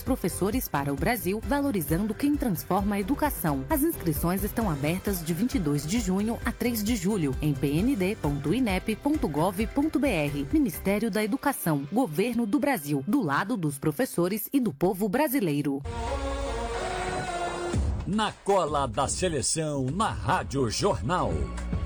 professores para o Brasil, valorizando quem transforma a educação. As inscrições estão abertas de 22 de junho a 3 de julho em pnd.inep.gov.br. Ministério da Educação, Governo do Brasil, do lado dos professores e do povo brasileiro. Na cola da seleção, na Rádio Jornal.